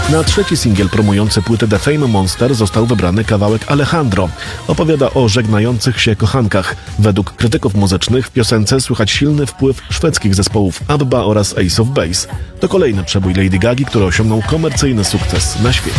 Na trzeci singiel promujący płytę The Fame Monster został wybrany kawałek Alejandro. Opowiada o żegnających się kochankach. Według krytyków muzycznych w piosence słychać silny wpływ szwedzkich zespołów ABBA oraz Ace of Base. To kolejny przebój Lady Gagi, który osiągnął komercyjny sukces na świecie.